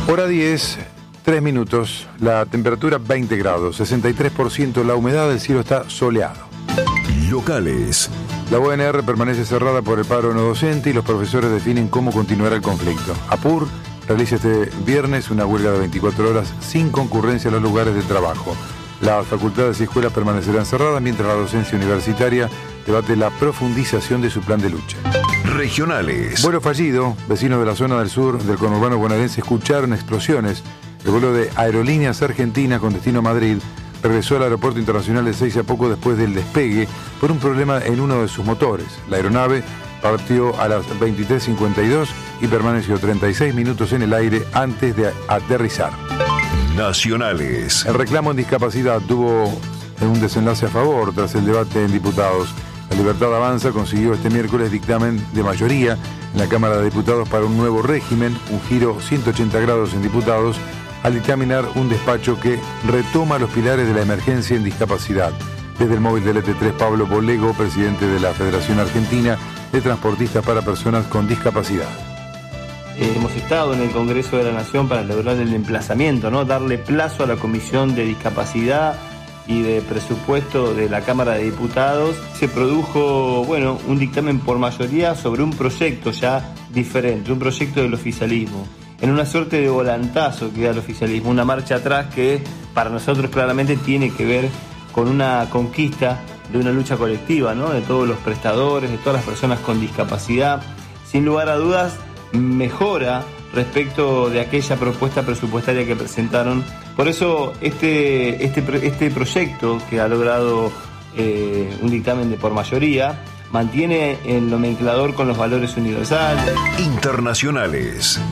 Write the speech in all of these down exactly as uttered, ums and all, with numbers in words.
Hora diez, tres minutos, la temperatura veinte grados, sesenta y tres por ciento la humedad, el cielo está soleado. Locales. La U N R permanece cerrada por el paro no docente y los profesores definen cómo continuará el conflicto. APUR realiza este viernes una huelga de veinticuatro horas sin concurrencia a los lugares de trabajo. Las facultades y escuelas permanecerán cerradas mientras la docencia universitaria debate la profundización de su plan de lucha. Regionales. Vuelo fallido. Vecinos de la zona del sur del conurbano bonaerense escucharon explosiones. El vuelo de Aerolíneas Argentinas con destino a Madrid regresó al aeropuerto internacional de Ezeiza poco después del despegue por un problema en uno de sus motores. La aeronave partió a las veintitrés cincuenta y dos y permaneció treinta y seis minutos en el aire antes de aterrizar. Nacionales. El reclamo en discapacidad tuvo un desenlace a favor tras el debate en diputados. La Libertad Avanza consiguió este miércoles dictamen de mayoría en la Cámara de Diputados para un nuevo régimen, un giro ciento ochenta grados en diputados, al dictaminar un despacho que retoma los pilares de la emergencia en discapacidad. Desde el móvil del E T tres, Pablo Bolego, presidente de la Federación Argentina de Transportistas para Personas con Discapacidad. Eh, hemos estado en el Congreso de la Nación para lograr el emplazamiento, ¿no? Darle plazo a la Comisión de Discapacidad y de Presupuesto de la Cámara de Diputados. Se produjo, bueno, un dictamen por mayoría sobre un proyecto ya diferente, un proyecto del oficialismo, en una suerte de volantazo que da el oficialismo, una marcha atrás que para nosotros claramente tiene que ver con una conquista de una lucha colectiva, ¿no? De todos los prestadores, de todas las personas con discapacidad. Sin lugar a dudas, mejora respecto de aquella propuesta presupuestaria que presentaron. Por eso este, este, este proyecto, que ha logrado eh, un dictamen de por mayoría, mantiene el nomenclador con los valores universales. Internacionales.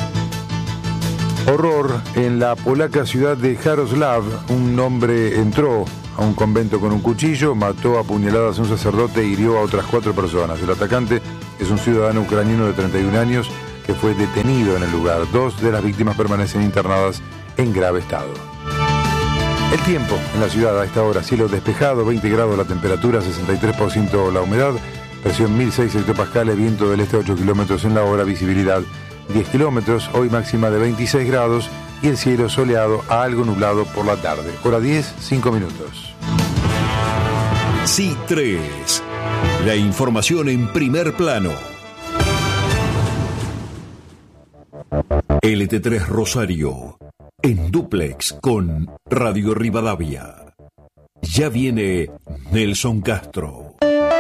Horror en la polaca ciudad de Jaroslav. Un hombre entró a un convento con un cuchillo, mató a puñaladas a un sacerdote e hirió a otras cuatro personas. El atacante es un ciudadano ucraniano de treinta y un años que fue detenido en el lugar. Dos de las víctimas permanecen internadas en grave estado. El tiempo en la ciudad a esta hora: cielo despejado, veinte grados la temperatura, sesenta y tres por ciento la humedad, presión mil seis hectopascales, viento del este a ocho kilómetros en la hora, visibilidad diez kilómetros, hoy máxima de veintiséis grados y el cielo soleado a algo nublado por la tarde. Hora diez, cinco minutos. C tres. La información en primer plano. L T tres Rosario, en dúplex con Radio Rivadavia. Ya viene Nelson Castro.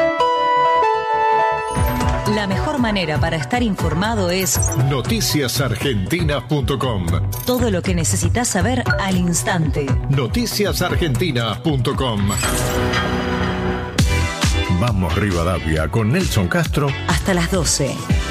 La mejor manera para estar informado es noticias argentinas punto com. Todo lo que necesitas saber al instante. noticias argentinas punto com. Vamos Rivadavia con Nelson Castro. Hasta las doce.